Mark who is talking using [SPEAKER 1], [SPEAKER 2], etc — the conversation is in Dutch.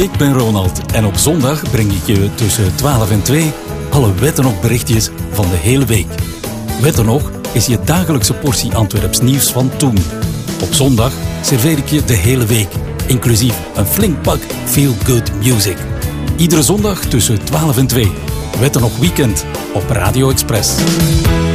[SPEAKER 1] Ik ben Ronald en op zondag breng ik je tussen 12 en 2 alle Wetten nog berichtjes van de hele week. Wetten nog is je dagelijkse portie Antwerps nieuws van toen. Op zondag serveer ik je de hele week, inclusief een flink pak feel good music. Iedere zondag tussen 12 en 2. Wetten nog weekend op Radio Express.